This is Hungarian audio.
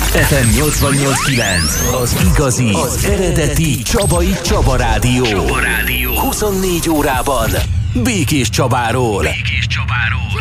FM 88.9, az igazi, az eredeti Csabai Csaba Rádió. 24 órában Békés Csabáról.